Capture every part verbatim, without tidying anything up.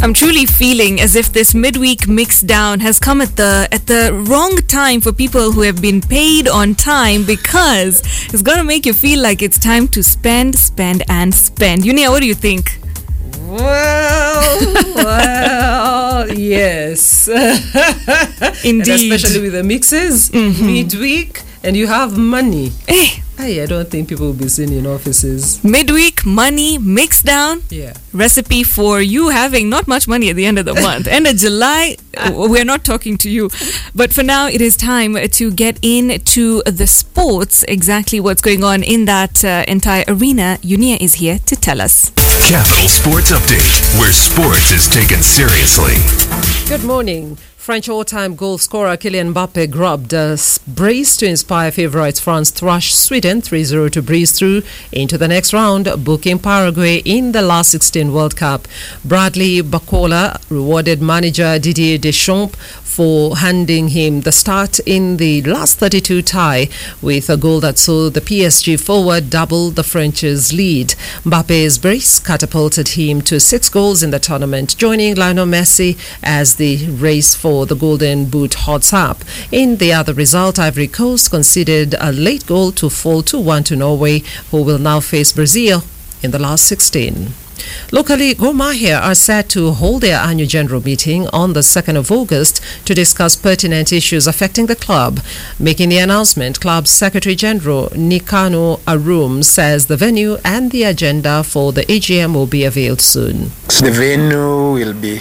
I'm truly feeling as if this midweek mix down has come at the at the wrong time for people who have been paid on time, because it's going to make you feel like it's time to spend, spend, and spend. Unia, what do you think? Well, well, yes. Indeed. And especially with the mixes, mm-hmm. midweek, and you have money. Hey. Hey, I don't think people will be seen in offices. Midweek, money, mix down. Yeah. Recipe for you having not much money at the end of the month. End of July, we're not talking to you. But for now, it is time to get into the sports, exactly what's going on in that uh, entire arena. Unia is here to tell us. Capital Sports Update, where sports is taken seriously. Good morning. French all-time goal scorer Kylian Mbappe grubbed a brace to inspire favourites. France thrashed Sweden three zero to breeze through into the next round, booking Paraguay in the last sixteen World Cup. Bradley Bacola rewarded manager Didier Deschamps for handing him the start in the last thirty-two tie with a goal that saw the P S G forward double the French's lead. Mbappe's brace catapulted him to six goals in the tournament, joining Lionel Messi as the race for the Golden Boot hots up. In the other result, Ivory Coast conceded a late goal to fall two one to Norway, who will now face Brazil in the last sixteen. Locally, Gor Mahia are set to hold their annual general meeting on the second of August to discuss pertinent issues affecting the club. Making the announcement, Club Secretary General Nikano Arum says the venue and the agenda for the A G M will be availed soon. The venue will be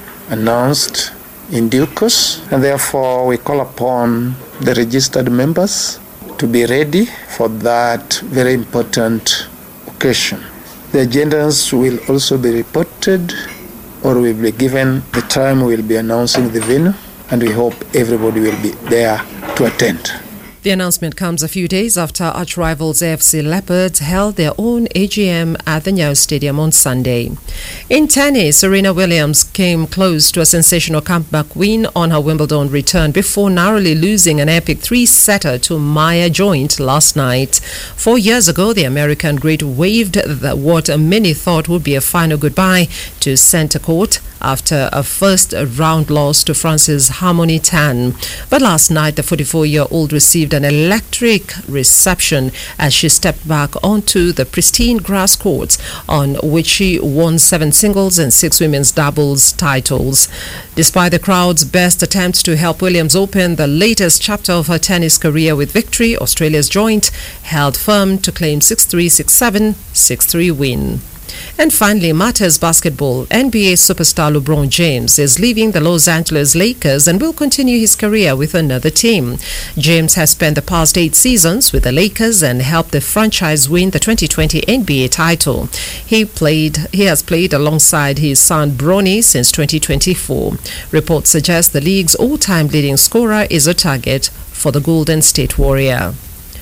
announced in due course, and therefore we call upon the registered members to be ready for that very important occasion. The agendas will also be reported or will be given the time we will be announcing the venue, and we hope everybody will be there to attend. The announcement comes a few days after arch-rivals A F C Leopards held their own A G M at the Nyayo Stadium on Sunday. In tennis, Serena Williams came close to a sensational comeback win on her Wimbledon return before narrowly losing an epic three-setter to Maya Joint last night. Four years ago, the American great waved the, what many thought would be a final goodbye to centre court after a first-round loss to France's Harmony Tan. But last night, the forty-four-year-old received an electric reception as she stepped back onto the pristine grass courts on which she won seven singles and six women's doubles titles. Despite the crowd's best attempts to help Williams open the latest chapter of her tennis career with victory, Australia's Joint held firm to claim six three, six seven, six three win. And finally, matters basketball. N B A superstar LeBron James is leaving the Los Angeles Lakers and will continue his career with another team. James has spent the past eight seasons with the Lakers and helped the franchise win the twenty twenty N B A title. He played. He has played alongside his son Bronny since twenty twenty-four. Reports suggest the league's all-time leading scorer is a target for the Golden State Warrior.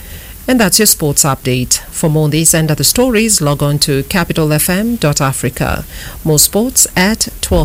And that's your sports update. For more on these and other stories, log on to capital f m dot africa. More sports at twelve.